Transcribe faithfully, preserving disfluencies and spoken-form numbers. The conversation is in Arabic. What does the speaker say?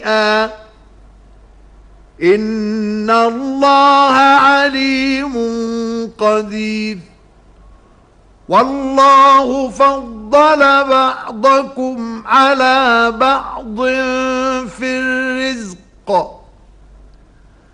إن الله عليم قدير. والله فضل بعضكم على بعض في الرزق